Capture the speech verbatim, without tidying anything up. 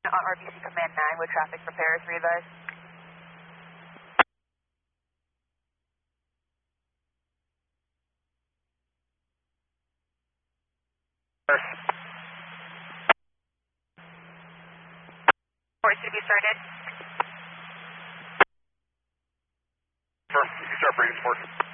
on R B C Command nine with traffic repairs for you guys. Report to be started. First, you start bringing support.